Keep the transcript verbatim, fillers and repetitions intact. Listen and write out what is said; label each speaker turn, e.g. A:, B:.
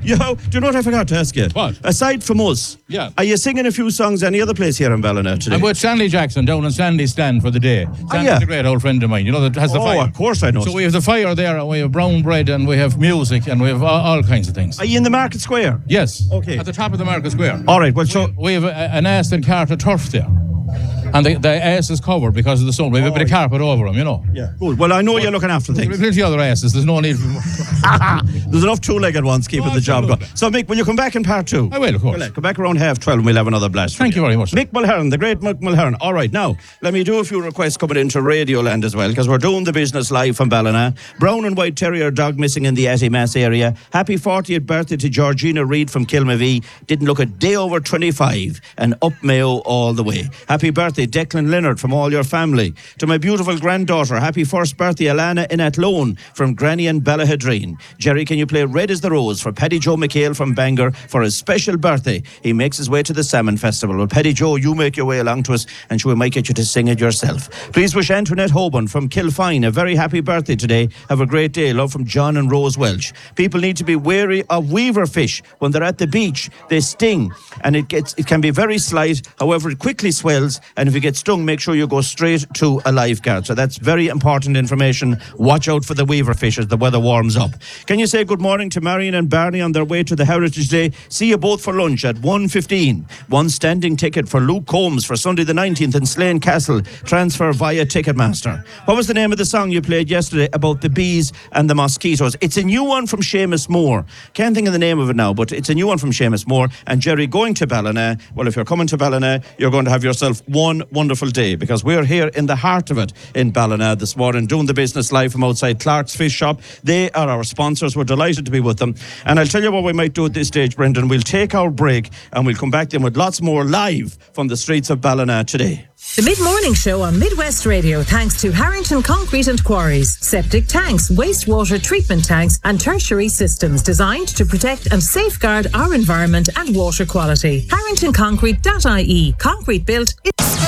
A: You know, do you know what I forgot to ask you?
B: What?
A: Aside from us,
B: Yeah.
A: are you singing a few songs any other place here in Ballina today?
B: I'm with Stanley Jackson down in Stanley's stand for the day. Stanley's
A: yeah.
B: a great old friend of mine, you know, that has the
A: Oh,
B: fire.
A: of course I know.
B: So we have the fire there, and we have brown bread, and we have music, and we have all, all kinds of things.
A: Are you in the Market Square?
B: Yes.
A: Okay.
B: At the top of the Market Square.
A: All right, well, so...
B: We have a, an Aston Carter turf there. And the, the ass is covered because of the sun. We have a bit of carpet over them, you know.
A: Yeah. Good. Well, I know you're looking after
B: There's
A: things.
B: plenty of other asses. There's no need for...
A: There's enough two-legged ones keeping
B: Oh,
A: the job going.
B: absolutely.
A: So, Mick, will you come back in part two?
B: I will, of course.
A: Well, come back around half twelve and we'll have another blast. for
B: Thank you very much.
A: Mick Mulhern, the great Mick Mulhern. All right, now, let me do a few requests coming into Radio Land as well, because we're doing the business live from Ballina. Brown and white terrier dog missing in the Attymass area. Happy fortieth birthday to Georgina Reid from Kilmavee. Didn't look a day over twenty-five, and up Mayo all the way. Happy birthday, Declan Leonard, from all your family. To my beautiful granddaughter, happy first birthday, Alana in Athlone from Granny and Ballahadreen. Jerry, can you play Red as the Rose for Paddy Joe McHale from Bangor for his special birthday? He makes his way to the Salmon Festival. Well, Paddy Joe, you make your way along to us, and sure, we might get you to sing it yourself. Please wish Antoinette Hoban from Kilfine a very happy birthday today. Have a great day. Love from John and Rose Welch. People need to be wary of weaver fish when they're at the beach. They sting, and it gets it can be very slight. However, it quickly swells, and if you get stung, make sure you go straight to a lifeguard. So that's very important information. Watch out for the weaver fish as the weather warms up. Can you say good morning to Marion and Barney on their way to the Heritage Day? See you both for lunch at one fifteen. One standing ticket for Luke Combs for Sunday the nineteenth in Slane Castle. Transfer via Ticketmaster. What was the name of the song you played yesterday about the bees and the mosquitoes? It's a new one from Seamus Moore. Can't think of the name of it now, but it's a new one from Seamus Moore. And Jerry, going to Ballina, well, if you're coming to Ballina, you're going to have yourself one wonderful day, because we're here in the heart of it in Ballina this morning, doing the business live from outside Clark's Fish Shop. They are our sponsors. We're delighted to be with them. And I'll tell you what we might do at this stage, Brendan. We'll take our break and we'll come back then with lots more live from the streets of Ballina today.
C: The Mid-Morning Show on Midwest Radio, thanks to Harrington Concrete and Quarries. Septic tanks, wastewater treatment tanks and tertiary systems designed to protect and safeguard our environment and water quality. harrington concrete dot I E. Concrete built...